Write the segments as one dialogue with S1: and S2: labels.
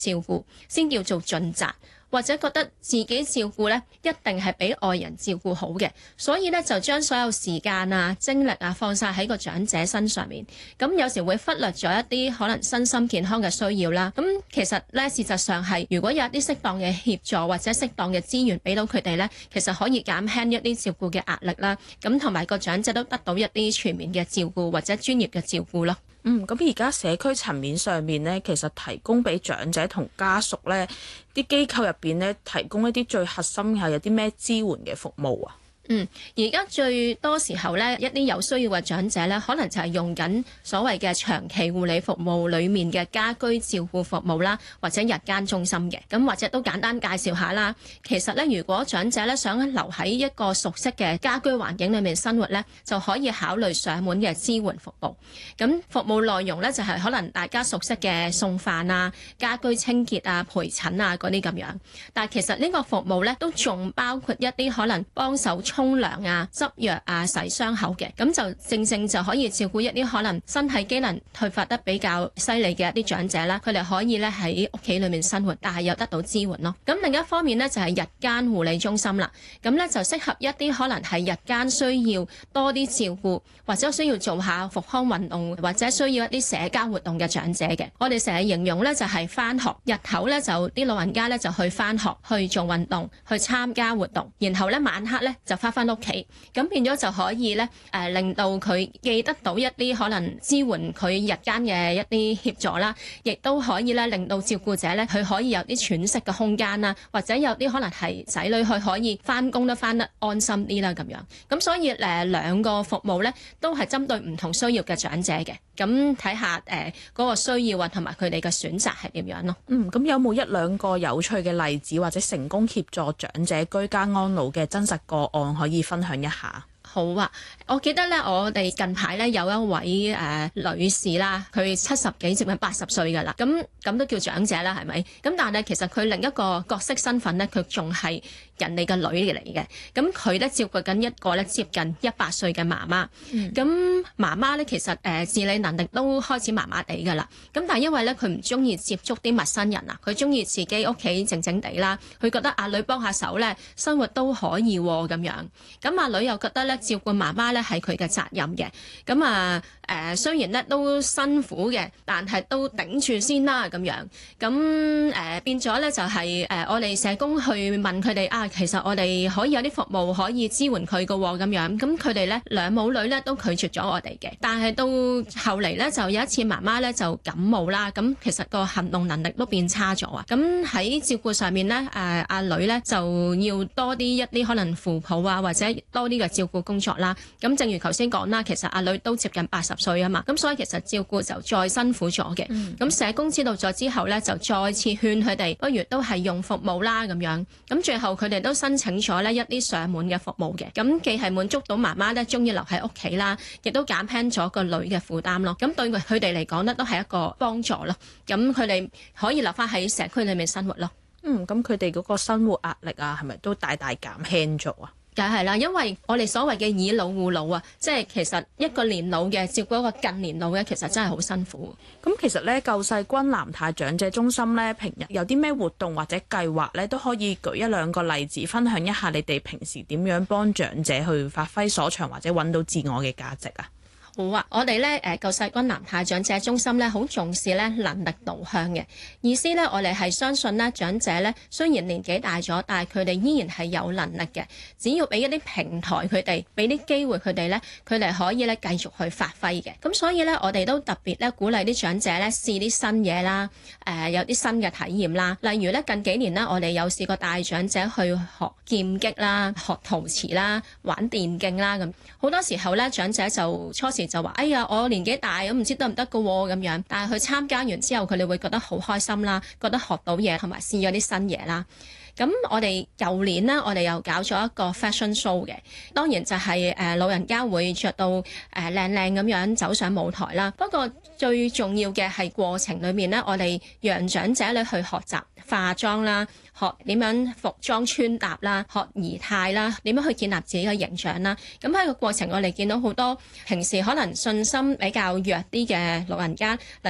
S1: 照顧先叫做盡責，或者覺得自己照顧呢一定係比外人照顧好嘅，所以呢就將所有時間啊、精力啊放晒喺個長者身上面。咁有時會忽略咗一啲可能身心健康嘅需要啦。咁其實呢，事實上係如果有一啲適當嘅協助或者適當嘅資源俾到佢哋呢，其實可以減輕一啲照顧嘅壓力啦。咁同埋個長者都得到一啲全面嘅照顧或者專業嘅照顧咯。
S2: 咁而家社區層面上面呢，其實提供俾長者同家屬呢啲機構入邊呢，提供一啲最核心係有啲咩支援嘅服務啊？
S1: 而家最多時候咧，一啲有需要嘅長者咧，可能就係用緊所謂嘅長期護理服務裡面嘅家居照顧服務啦，或者日間中心嘅。咁或者都簡單介紹下啦。其實咧，如果長者咧想留喺一個熟悉嘅家居環境裏面生活咧，就可以考慮上門嘅支援服務。咁服務內容咧就係可能大家熟悉嘅送飯啊、家居清潔啊、陪診啊嗰啲咁樣。但係其實呢個服務咧都仲包括一啲可能幫手沖涼啊、執藥啊、洗傷口嘅，咁就正正就可以照顧一啲可能身體機能退化得比較犀利嘅一啲長者啦。佢哋可以咧喺屋企裏面生活，但係又得到支援咯。咁另一方面呢，就係日間護理中心啦。咁咧就適合一啲可能係日間需要多啲照顧，或者需要做下復康運動，或者需要一啲社交活動嘅長者嘅。我哋成日形容咧就係返學日頭咧就啲老人家咧就去返學去做運動，去參加活動，然後咧晚黑咧就翻屋企，咁變咗就可以咧令到佢記得到一啲可能支援佢日間嘅一啲協助啦，亦都可以咧令到照顧者咧佢可以有啲喘息嘅空間啦，或者有啲可能係仔女佢可以翻工都翻得安心啲啦咁樣。咁所以兩個服務咧都係針對唔同需要嘅長者嘅，咁睇下嗰個需要啊同埋佢哋嘅選擇係點樣咯。
S2: 咁有冇一兩個有趣嘅例子或者成功協助長者居家安老嘅真實個案可以分享一下？
S1: 好啊，我記得咧，我哋近排咧有一位女士啦，佢70幾接近80歲㗎啦，咁都叫長者啦，係咪？咁但係其實佢另一個角色身份咧，佢仲係人哋嘅女嚟嘅。咁佢咧照顧緊一個咧接近100歲嘅媽媽。咁媽媽咧其實自理能力都開始麻麻地㗎啦。咁但係因為咧佢唔中意接觸啲陌生人啊，佢中意自己屋企靜靜地啦。佢覺得阿女幫下手咧，生活都可以喎咁樣。咁阿女又覺得咧，照顧媽媽咧係佢嘅責任嘅，咁雖然咧都辛苦嘅，但係都頂住先啦咁樣。咁變咗咧就係我哋社工去問佢哋啊，其實我哋可以有啲服務可以支援佢嘅喎咁樣。咁佢哋咧兩母女咧都拒絕咗我哋嘅，但係到後嚟咧就有一次媽媽咧就感冒啦，咁其實個行動能力都變差咗啊。咁喺照顧上面咧阿女咧就要多啲一啲可能扶抱啊，或者多啲嘅照顧工作啦。咁正如頭先講啦，其實阿女都接近80歲啊嘛，咁所以其實照顧就再辛苦咗嘅。咁社工知道咗之後咧，就再次勸佢哋不如都係用服務啦咁樣。咁最後佢哋都申請咗呢一啲上門嘅服務嘅。咁既係滿足到媽媽咧中意留喺屋企啦，亦都減輕咗個女嘅負擔咯。咁對佢哋嚟講咧都係一個幫助咯。咁佢哋可以留翻喺社區裏面生活咯。
S2: 咁佢哋嗰個生活壓力啊，係咪都大大減輕咗啊？
S1: 梗係啦，因為我哋所謂嘅以老護老啊，即係其實一個年老嘅照顧一個近年老嘅，其實真係好辛苦。
S2: 咁其實咧，救世軍南太長者中心咧，平日有啲咩活動或者計劃咧，都可以舉一兩個例子，分享一下你哋平時點樣幫長者去發揮所長或者揾到自我嘅價值啊？
S1: 好啊，我哋咧救世軍南太長者中心咧好重視咧能力導向嘅意思咧，我哋係相信咧長者咧雖然年紀大咗，但係佢哋依然係有能力嘅，只要俾一啲平台佢哋，俾啲機會佢哋咧，佢哋可以咧繼續去發揮嘅。咁所以咧，我哋都特別咧鼓勵啲長者咧試啲新嘢啦，有啲新嘅體驗啦。例如咧近幾年咧，我哋有試過帶長者去學劍擊啦、學陶瓷啦、玩電競啦咁。好多時候咧，長者就初時就話：哎呀，我年紀大，咁唔知得唔得㗎喎咁樣。但係佢參加完之後，佢哋會覺得好開心啦，覺得學到嘢同埋試咗啲新嘢啦。咁我哋舊年呢，我哋又搞咗一個 fashion show 嘅，當然就係老人家會着到靚靚咁樣走上舞台啦。不過最重要嘅係過程裏面呢，我哋讓長者咧去學習化妝啦，學點樣服裝穿搭啦，學儀態啦，點樣去建立自己嘅形象啦。咁喺個過程，我哋見到好多平時可能信心比較弱啲嘅老人家能夠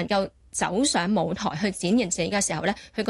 S1: 走上舞台去展現自己嘅時候咧，佢